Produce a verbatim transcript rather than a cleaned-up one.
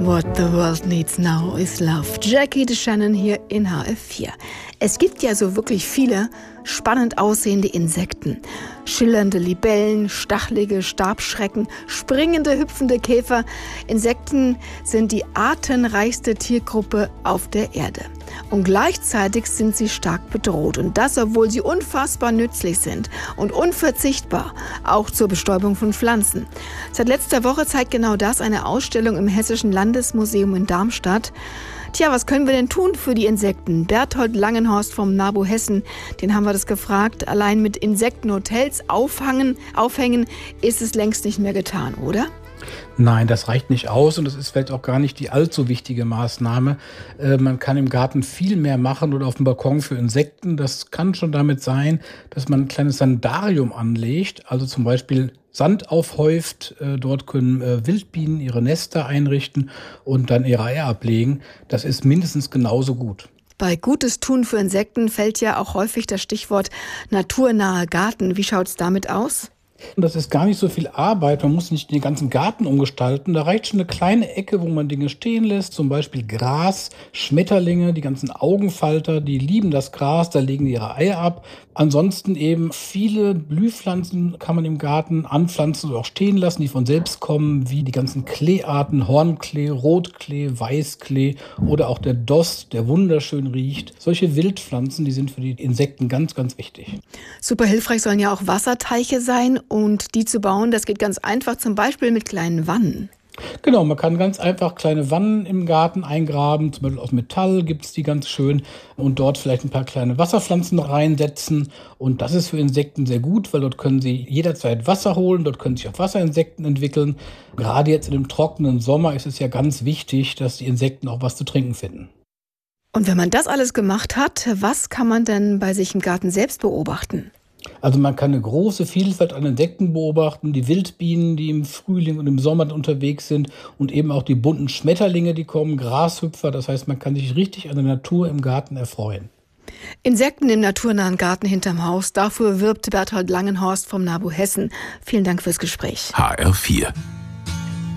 What the world needs now is love. Jackie DeShannon hier in H F vier. Es gibt ja so wirklich viele spannend aussehende Insekten. Schillernde Libellen, stachelige Stabschrecken, springende, hüpfende Käfer. Insekten sind die artenreichste Tiergruppe auf der Erde. Und gleichzeitig sind sie stark bedroht. Und das, obwohl sie unfassbar nützlich sind und unverzichtbar, auch zur Bestäubung von Pflanzen. Seit letzter Woche zeigt genau das eine Ausstellung im Hessischen Landesmuseum in Darmstadt. Tja, was können wir denn tun für die Insekten? Berthold Langenhorst vom NABU Hessen, den haben wir das gefragt. Allein mit Insektenhotels aufhangen, aufhängen ist es längst nicht mehr getan, oder? Nein, das reicht nicht aus und das ist vielleicht auch gar nicht die allzu wichtige Maßnahme. Äh, man kann im Garten viel mehr machen oder auf dem Balkon für Insekten. Das kann schon damit sein, dass man ein kleines Sandarium anlegt, also zum Beispiel Sand aufhäuft. Äh, dort können äh, Wildbienen ihre Nester einrichten und dann ihre Eier ablegen. Das ist mindestens genauso gut. Bei Gutes tun für Insekten fällt ja auch häufig das Stichwort naturnahe Garten. Wie schaut's damit aus? Das ist gar nicht so viel Arbeit, man muss nicht den ganzen Garten umgestalten. Da reicht schon eine kleine Ecke, wo man Dinge stehen lässt, zum Beispiel Gras, Schmetterlinge, die ganzen Augenfalter, die lieben das Gras, da legen die ihre Eier ab. Ansonsten eben viele Blühpflanzen kann man im Garten anpflanzen oder auch stehen lassen, die von selbst kommen, wie die ganzen Kleearten, Hornklee, Rotklee, Weißklee oder auch der Doss, der wunderschön riecht. Solche Wildpflanzen, die sind für die Insekten ganz, ganz wichtig. Super hilfreich sollen ja auch Wasserteiche sein. Und die zu bauen, das geht ganz einfach, zum Beispiel mit kleinen Wannen. Genau, man kann ganz einfach kleine Wannen im Garten eingraben, zum Beispiel aus Metall gibt es die ganz schön und dort vielleicht ein paar kleine Wasserpflanzen reinsetzen. Und das ist für Insekten sehr gut, weil dort können sie jederzeit Wasser holen, dort können sich auch Wasserinsekten entwickeln. Gerade jetzt in dem trockenen Sommer ist es ja ganz wichtig, dass die Insekten auch was zu trinken finden. Und wenn man das alles gemacht hat, was kann man denn bei sich im Garten selbst beobachten? Also man kann eine große Vielfalt an Insekten beobachten, die Wildbienen, die im Frühling und im Sommer unterwegs sind und eben auch die bunten Schmetterlinge, die kommen, Grashüpfer. Das heißt, man kann sich richtig an der Natur im Garten erfreuen. Insekten im naturnahen Garten hinterm Haus, dafür wirbt Berthold Langenhorst vom NABU Hessen. Vielen Dank fürs Gespräch. H R vier